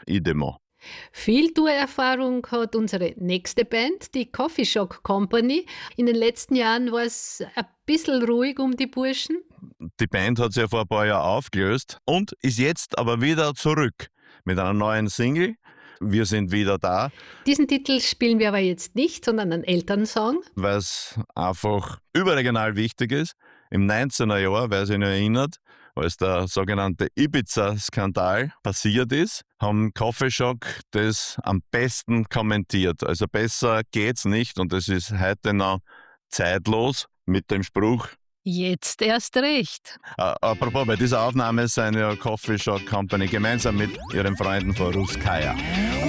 Idemo. Viel Tourerfahrung hat unsere nächste Band, die Coffee Shock Company. In den letzten Jahren war es ein bisschen ruhig um die Burschen. Die Band hat sich ja vor ein paar Jahren aufgelöst und ist jetzt aber wieder zurück mit einer neuen Single. Wir sind wieder da, Diesen Titel spielen wir aber jetzt nicht, sondern einen Elternsong. weil es einfach überregional wichtig ist. Im 19er Jahr, wer sich noch erinnert, als der sogenannte Ibiza-Skandal passiert ist, haben Coffee Shock das am besten kommentiert. Also besser geht's nicht und es ist heute noch zeitlos mit dem Spruch. Jetzt erst recht. Apropos, bei dieser Aufnahme sind ja Coffee Shock Company gemeinsam mit ihren Freunden von Ruskaya.